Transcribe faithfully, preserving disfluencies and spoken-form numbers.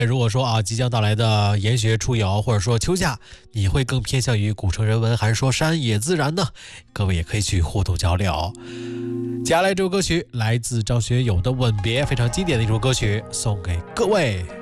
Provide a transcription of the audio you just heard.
如果说啊，即将到来的研学出游，或者说秋假，你会更偏向于古城人文，还是说山野自然呢？各位也可以去互动交流。接下来这首歌曲来自张学友的《吻别》，非常经典的一首歌曲，送给各位。